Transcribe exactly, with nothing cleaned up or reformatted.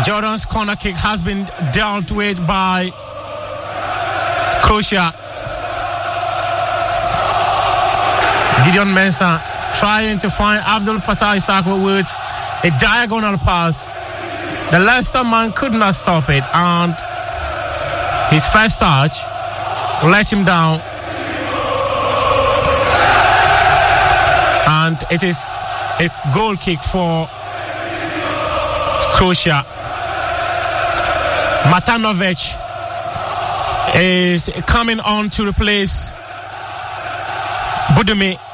Jordan's corner kick has been dealt with by Croatia. Gideon Mensah trying to find Abdul Fattah Issahaku with a diagonal pass. The Leicester man could not stop it, and his first touch let him down. And it is a goal kick for Croatia. Matanovic is coming on to replace Budumi.